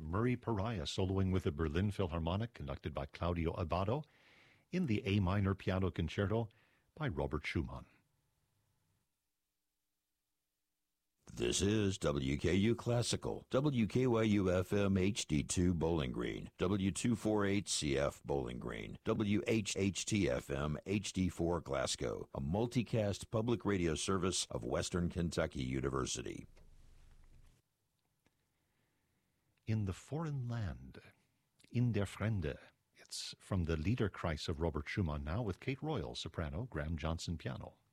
Murray Pariah soloing with the Berlin Philharmonic, conducted by Claudio Abbado, in the A minor piano concerto by Robert Schumann. This is WKU Classical, WKYU-FM HD2 Bowling Green, W248CF Bowling Green, WHHT-FM HD4 Glasgow, a multicast public radio service of Western Kentucky University. In the Foreign Land, In der Fremde. It's from the Liederkreis of Robert Schumann now with Kate Royal, soprano, Graham Johnson, piano.